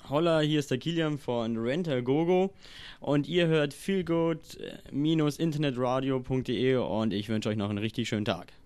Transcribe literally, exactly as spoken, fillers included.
Holla, hier ist der Kilian von Rent-A-Go-Go und ihr hört feelgood Internetradio punkt de und ich wünsche euch noch einen richtig schönen Tag.